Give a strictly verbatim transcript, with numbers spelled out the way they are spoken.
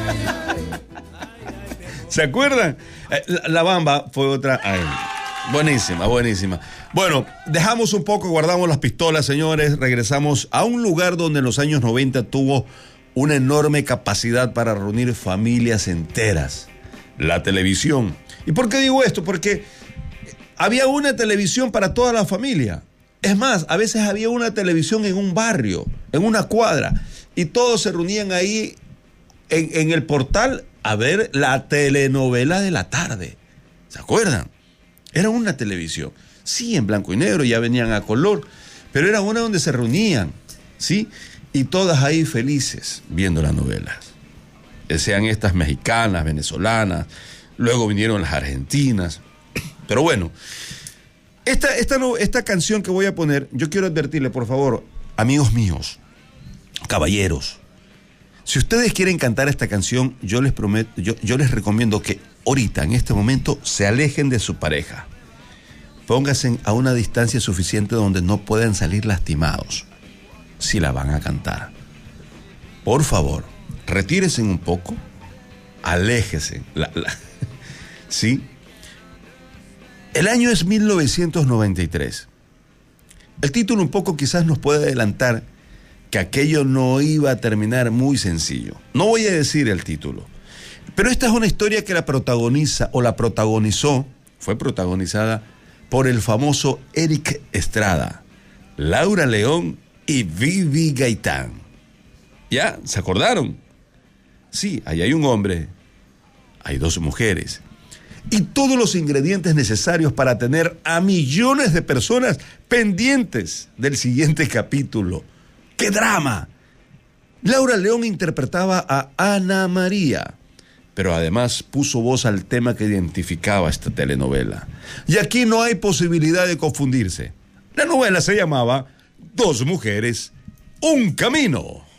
¿Se acuerdan? La, la Bamba fue otra. Ay, buenísima, buenísima. Bueno, dejamos un poco, guardamos las pistolas, señores. Regresamos a un lugar donde en los años noventa tuvo una enorme capacidad para reunir familias enteras. La televisión. ¿Y por qué digo esto? Porque había una televisión para toda la familia. Es más, a veces había una televisión en un barrio, en una cuadra, y todos se reunían ahí en, en el portal a ver la telenovela de la tarde. ¿Se acuerdan? Era una televisión. Sí, en blanco y negro, ya venían a color, pero era una donde se reunían, ¿sí? Y todas ahí felices viendo las novelas. Sean estas mexicanas, venezolanas, luego vinieron las argentinas. Pero bueno, esta, esta, no, esta canción que voy a poner, yo quiero advertirle, por favor, amigos míos, caballeros, si ustedes quieren cantar esta canción, yo les prometo, yo, yo les recomiendo que ahorita, en este momento, se alejen de su pareja. Pónganse a una distancia suficiente donde no puedan salir lastimados si la van a cantar. Por favor, retírense un poco, aléjense. La, la, ¿sí? El año es mil novecientos noventa y tres. El título un poco quizás nos puede adelantar que aquello no iba a terminar muy sencillo. No voy a decir el título, pero esta es una historia que la protagoniza o la protagonizó, fue protagonizada por el famoso Eric Estrada, Laura León y Vivi Gaitán. ¿Ya? ¿Se acordaron? Sí, ahí hay un hombre, hay dos mujeres y todos los ingredientes necesarios para tener a millones de personas pendientes del siguiente capítulo. ¡Qué drama! Laura León interpretaba a Ana María, pero además puso voz al tema que identificaba esta telenovela. Y aquí no hay posibilidad de confundirse. La novela se llamaba Dos mujeres, un camino.